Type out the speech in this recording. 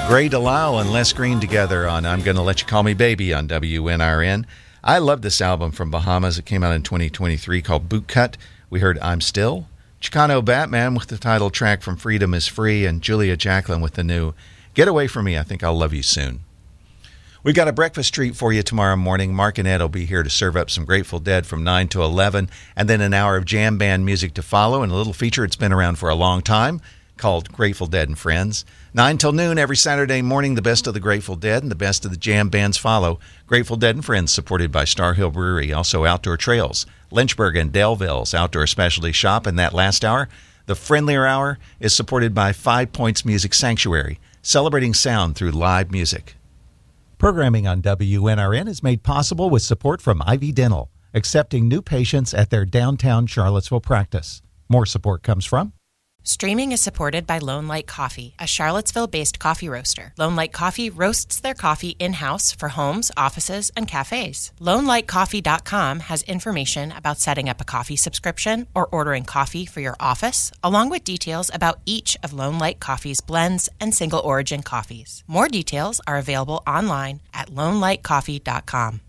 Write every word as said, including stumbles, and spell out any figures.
Gray DeLisle and Les Green together on I'm Gonna Let You Call Me Baby on W N R N. I love this album from Bahamas. It came out in twenty twenty-three called Bootcut. We heard I'm Still. Chicano Batman with the title track from Freedom is Free, and Julia Jacklin with the new Get Away From Me, I Think I'll Love You Soon. We got a breakfast treat for you tomorrow morning. Mark and Ed will be here to serve up some Grateful Dead from nine to eleven, and then an hour of jam band music to follow, and a little feature that's been around for a long time called Grateful Dead and Friends. nine till noon every Saturday morning, the best of the Grateful Dead and the best of the jam bands follow. Grateful Dead and Friends, supported by Star Hill Brewery. Also Outdoor Trails, Lynchburg and Delville's Outdoor Specialty Shop. And that last hour, the friendlier hour, is supported by Five Points Music Sanctuary, celebrating sound through live music. Programming on W N R N is made possible with support from Ivy Dental, accepting new patients at their downtown Charlottesville practice. More support comes from Streaming is supported by Lone Light Coffee, a Charlottesville-based coffee roaster. Lone Light Coffee roasts their coffee in-house for homes, offices, and cafes. Lone Light Coffee dot com has information about setting up a coffee subscription or ordering coffee for your office, along with details about each of Lone Light Coffee's blends and single-origin coffees. More details are available online at Lone Light Coffee dot com.